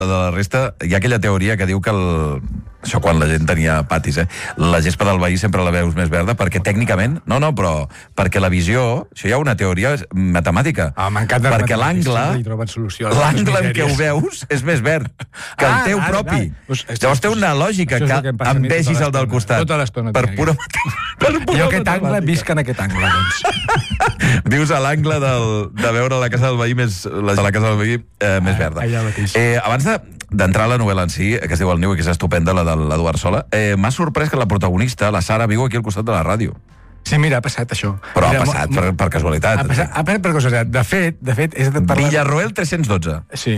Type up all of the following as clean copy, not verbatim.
De la resta, hi ha aquella teoria que diu que això quan la gent tenia patis, la gespa del veí sempre la veus més verda, perquè tècnicament, però perquè la visió, això hi ha una teoria matemàtica, m'encanta perquè l'angle en què ho veus és més verd que el teu propi. Llavors té una lògica que em vegis el del costat. Tota l'estona. Per pura jo aquest angle visc en aquest angle, doncs. Vius a l'angle de veure la casa del veí més més verda. Abans d'entrar a la novel·la en si, que es diu El niu i que és estupenda, la de l'Eduard Sola, m'ha sorprès que la protagonista, la Sara, viu aquí al costat de la ràdio. Sí, mira, ha passat això. Però ha passat per casualitat. Ha passat per casualitat. De fet... Villarroel 312. Sí.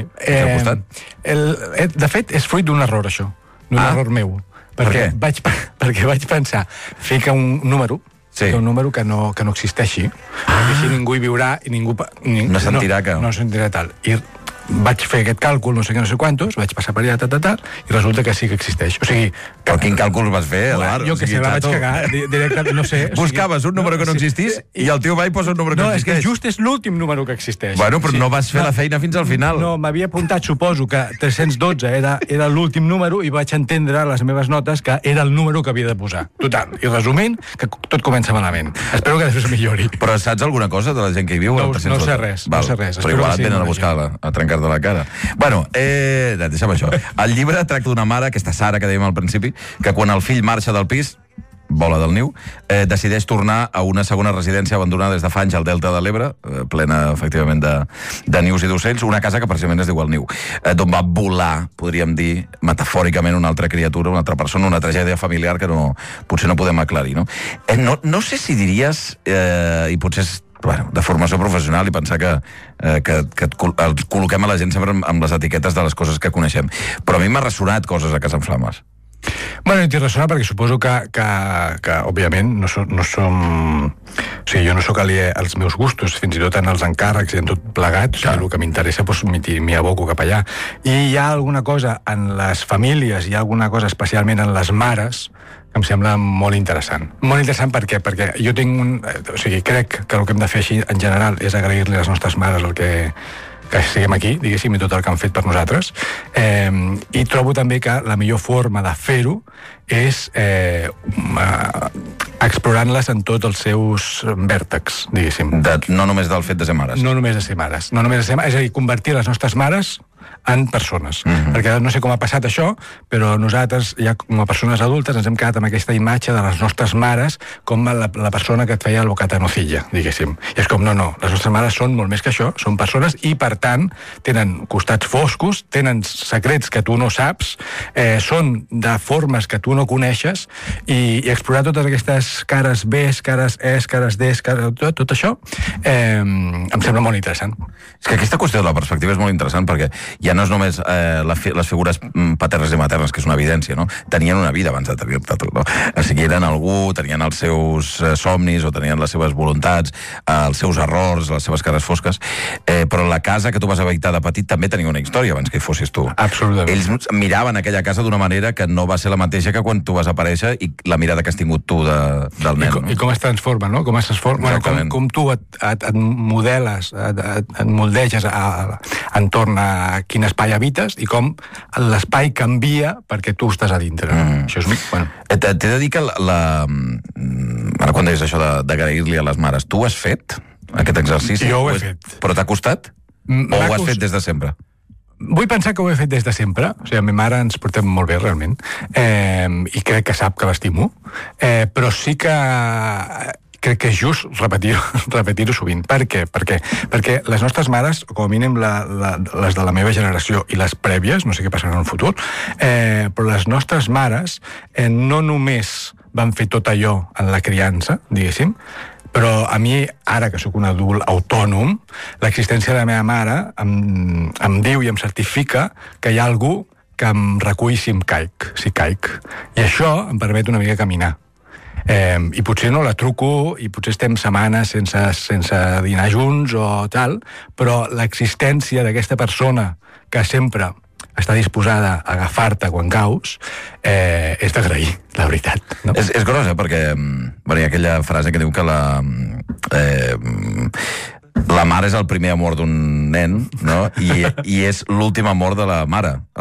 De fet, és fruit d'un error, això. D'un error meu. Per què? Perquè vaig pensar, fica un número, un número que no existeixi, perquè així ningú hi viurà i ningú... No sentirà que... No sentirà tal. I vaig fer aquest càlcul, no sé què, no sé quantos, vaig passar per allà, i resulta que sí que existeix. O sigui... Però quin càlcul vas fer, Eduard? Jo que sé, la vaig cagar directament, no sé. Buscaves un número que no existís i el tio va i posa un número que existeix. No, és que just és l'últim número que existeix. Bueno, però no vas fer la feina fins al final. No, m'havia apuntat, suposo, que 312 era l'últim número i vaig entendre a les meves notes que era el número que havia de posar. Total. I resumint, que tot comença malament. Espero que després millori. Però saps alguna cosa de la gent que hi viu? No sé res. Però igual et venen a buscar a trencar de la cara. Bueno, deixem això. El llibre tracta d'una mare, aquesta Sara que dèiem al principi, que quan el fill marxa del pis, vola del niu, decideix tornar a una segona residència abandonada des de fa anys al Delta de l'Ebre, plena, efectivament, de nius i d'ocells, una casa que precisament es diu El Niu, d'on va volar, podríem dir, metafòricament, una altra criatura, una altra persona, una tragèdia familiar que potser no podem aclarir, no? No sé si diries, i potser és de formació professional i pensar que els col·loquem a la gent sempre amb les etiquetes de les coses que coneixem. Però a mi m'ha ressonat coses a Casa en Flames. Bueno, t'hi ressona perquè suposo que òbviament, no som... O sigui, jo no sóc aliè als meus gustos, fins i tot en els encàrrecs i en tot plegat, o sigui, el que m'interessa, doncs m'hi aboco cap allà. I hi ha alguna cosa en les famílies, hi ha alguna cosa especialment en les mares, que em sembla molt interessant. Molt interessant per què? Perquè jo tinc o sigui, crec que el que hem de fer així, en general, és agrair-li a les nostres mares el que siguem aquí, diguéssim, i tot el que han fet per nosaltres. I trobo també que la millor forma de fer-ho és explorant-les en tots els seus vèrtexs, diguéssim. No només del fet de ser mares. No només de ser mares. És a dir, convertir les nostres mares en persones. Perquè no sé com ha passat això, però nosaltres, ja com a persones adultes, ens hem quedat amb aquesta imatge de les nostres mares com la persona que et feia el bocata nocilla, diguéssim. I és com, no, les nostres mares són molt més que això, són persones i, per tant, tenen costats foscos, tenen secrets que tu no saps, són de formes que tu no coneixes, i explorar totes aquestes cares Bs, cares Es, cares Ds, tot això, em sembla molt interessant. És que aquesta qüestió de la perspectiva és molt interessant, perquè ja no és només les figures paternes i maternes, que és una evidència, no? Tenien una vida abans de tenir-te tu, no? O sigui, eren algú, tenien els seus somnis o tenien les seves voluntats, els seus errors, les seves cares fosques, però la casa que tu vas habitar de petit també tenia una història abans que hi fossis tu. Absolutament. Ells miraven aquella casa d'una manera que no va ser la mateixa que quan tu vas aparèixer i la mirada que has tingut tu del nen. I com es transforma, no? Com es transforma, com tu et modeles, et moldeges entorn a quin espai habites i com l'espai canvia perquè tu estàs a dintre. Això és... Bueno. T'he de dir que ara quan deies això d'agrair-li a les mares, tu has fet aquest exercici? Jo ho he fet. Però t'ha costat? O ho has fet des de sempre? Vull pensar que ho he fet des de sempre. O sigui, a mi mare ens portem molt bé, realment. I crec que sap que l'estimo. Però sí que crec que és just repetir-ho sovint. Per què? Perquè les nostres mares, com a mínim les de la meva generació i les prèvies, no sé què passarà en el futur, però les nostres mares no només van fer tot allò en la criança, diguéssim, però a mi, ara que sóc un adult autònom, l'existència de la meva mare em diu i em certifica que hi ha algú que em recull si caic. I això em permet una mica caminar. I potser no la truco i potser estem setmanes sense dinar junts o tal, però l'existència d'aquesta persona que sempre està disposada a agafar-te quan caus és d'agrair, la veritat, no? És gros, perquè hi ha aquella frase que diu que la mare és el primer amor d'un nen, no? I és l'últim amor de la mare.